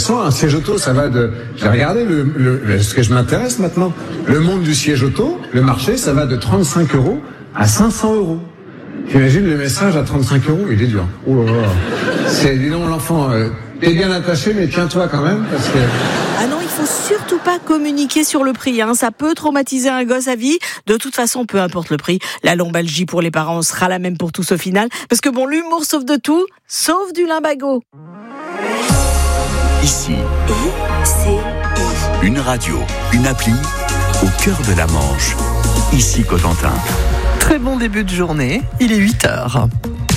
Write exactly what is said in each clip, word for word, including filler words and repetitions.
intéressant. Un siège auto, ça va de... J'ai regardé le, le, ce que je m'intéresse maintenant. Le monde du siège auto, le marché, ça va de trente-cinq euros à cinq cents euros. J'imagine le message à trente-cinq euros, il est dur. Oh là là. C'est, dis donc, l'enfant, euh, t'es bien attaché, mais tiens-toi quand même, parce que... Ah non, il faut surtout pas communiquer sur le prix, hein. Ça peut traumatiser un gosse à vie. De toute façon, peu importe le prix, la lombalgie pour les parents sera la même pour tous au final. Parce que bon, l'humour sauve de tout, sauf du limbago. Ici, Et c'est une radio, une appli, au cœur de la Manche. Ici Cotentin. Très bon début de journée, il est huit heures.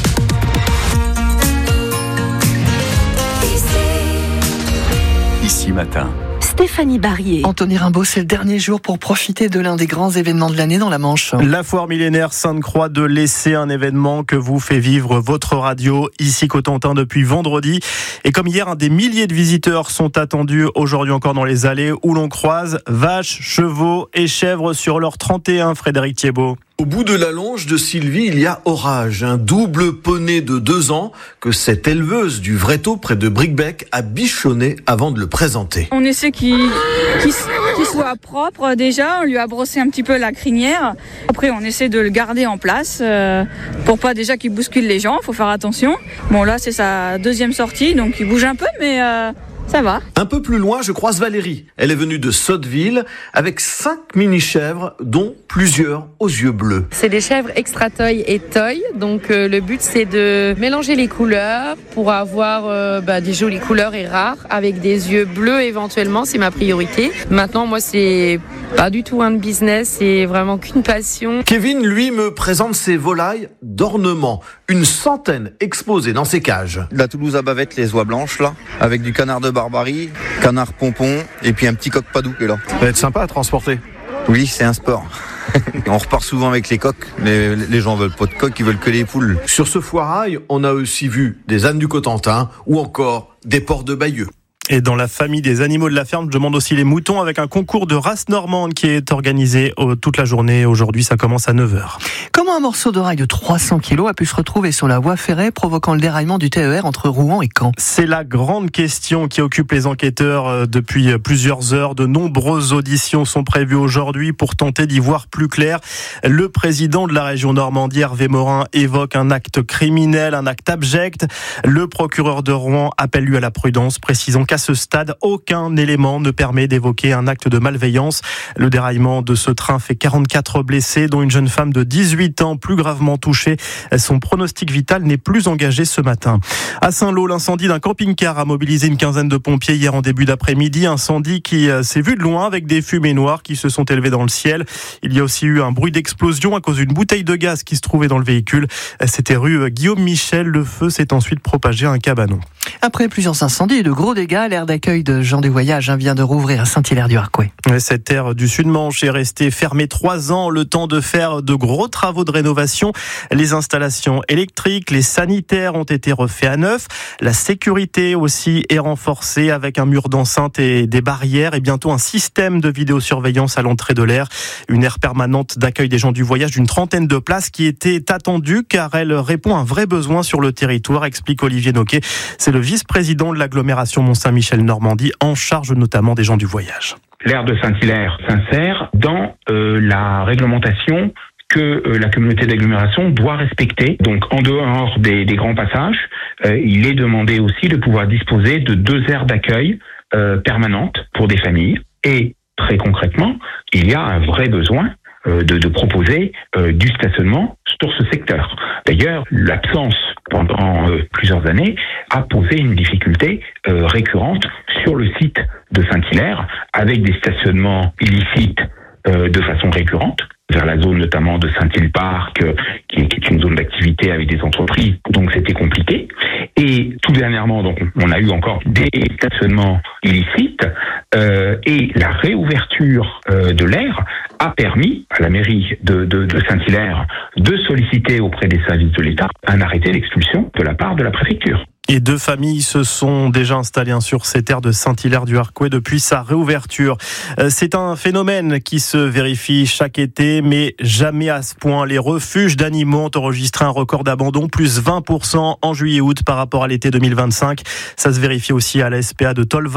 Ici matin. Stéphanie Barrier. Anthony Rimbaud, c'est le dernier jour pour profiter de l'un des grands événements de l'année dans la Manche. La foire millénaire Sainte-Croix de l'Essai, un événement que vous fait vivre votre radio, ici Cotentin, depuis vendredi. Et comme hier, des milliers de visiteurs sont attendus aujourd'hui encore dans les allées où l'on croise vaches, chevaux et chèvres sur leur trente et un, Frédéric Thiebaud. Au bout de la longe de Sylvie, il y a Orage, un double poney de deux ans que cette éleveuse du Vréto près de Bricbec a bichonné avant de le présenter. On essaie qu'il, qu'il, qu'il soit propre déjà, on lui a brossé un petit peu la crinière. Après on essaie de le garder en place euh, pour pas déjà qu'il bouscule les gens, faut faire attention. Bon là c'est sa deuxième sortie donc il bouge un peu mais... Euh Ça va. Un peu plus loin, je croise Valérie. Elle est venue de Sotteville avec cinq mini-chèvres, dont plusieurs aux yeux bleus. C'est des chèvres extra toy et toy. Donc euh, le but, c'est de mélanger les couleurs pour avoir euh, bah, des jolies couleurs et rares avec des yeux bleus éventuellement. C'est ma priorité. Maintenant, moi, c'est pas du tout un business. C'est vraiment qu'une passion. Kevin, lui, me présente ses volailles d'ornement. Une centaine exposées dans ses cages. La Toulouse à bavette, les oies blanches, là, avec du canard de Barbarie, canard pompon et puis un petit coq padou qui est là. Ça va être sympa à transporter. Oui, c'est un sport. On repart souvent avec les coqs, mais les gens veulent pas de coqs, ils veulent que les poules. Sur ce foirail, on a aussi vu des ânes du Cotentin ou encore des porcs de Bayeux. Et dans la famille des animaux de la ferme, je demande aussi les moutons avec un concours de race normande qui est organisé toute la journée. Aujourd'hui, ça commence à neuf heures. Comment un morceau de rail de trois cents kilos a pu se retrouver sur la voie ferrée, provoquant le déraillement du T E R entre Rouen et Caen ? C'est la grande question qui occupe les enquêteurs depuis plusieurs heures. De nombreuses auditions sont prévues aujourd'hui pour tenter d'y voir plus clair. Le président de la région Normandie, Hervé Morin, évoque un acte criminel, un acte abject. Le procureur de Rouen appelle lui à la prudence, précisant qu'à ce stade, aucun élément ne permet d'évoquer un acte de malveillance. Le déraillement de ce train fait quarante-quatre blessés, dont une jeune femme de dix-huit ans plus gravement touchée. Son pronostic vital n'est plus engagé ce matin. À Saint-Lô, l'incendie d'un camping-car a mobilisé une quinzaine de pompiers hier en début d'après-midi. Incendie qui s'est vu de loin avec des fumées noires qui se sont élevées dans le ciel. Il y a aussi eu un bruit d'explosion à cause d'une bouteille de gaz qui se trouvait dans le véhicule. C'était rue Guillaume Michel. Le feu s'est ensuite propagé à un cabanon. Après plusieurs incendies et de gros dégâts, l'aire d'accueil de Jean du Voyage vient de rouvrir à Saint-Hilaire-du-Harcouët. Cette aire du Sud-Manche est restée fermée trois ans, le temps de faire de gros travaux de rénovation. Les installations électriques, les sanitaires ont été refaits à neuf. La sécurité aussi est renforcée avec un mur d'enceinte et des barrières et bientôt un système de vidéosurveillance à l'entrée de l'aire. Une aire permanente d'accueil des gens du voyage d'une trentaine de places qui était attendue car elle répond à un vrai besoin sur le territoire, explique Olivier Noquet. C'est le vice-président de l'agglomération Mont-Saint-Michel Normandie, en charge notamment des gens du voyage. L'aire de Saint-Hilaire s'insère dans euh, la réglementation que euh, la communauté d'agglomération doit respecter. Donc en dehors des, des grands passages, euh, il est demandé aussi de pouvoir disposer de deux aires d'accueil euh, permanentes pour des familles. Et très concrètement, il y a un vrai besoin euh, de, de proposer euh, du stationnement sur ce secteur. D'ailleurs, l'absence pendant euh, plusieurs années a posé une difficulté euh, récurrente sur le site de Saint-Hilaire, avec des stationnements illicites euh, de façon récurrente, vers la zone notamment de Saint-Hilaire-Parc, euh, qui, qui est une zone d'activité avec des entreprises, donc c'était compliqué. Et tout dernièrement, donc, on a eu encore des stationnements illicites, euh, et la réouverture euh, de l'aire a permis à la mairie de, de, de Saint-Hilaire de solliciter auprès des services de l'État un arrêté d'expulsion de la part de la préfecture. Et deux familles se sont déjà installées sur ces terres de Saint-Hilaire-du-Harcouët depuis sa réouverture. C'est un phénomène qui se vérifie chaque été, mais jamais à ce point. Les refuges d'animaux ont enregistré un record d'abandon, plus vingt pour cent en juillet-août par rapport à l'été deux mille vingt-cinq. Ça se vérifie aussi à la S P A de Tolva.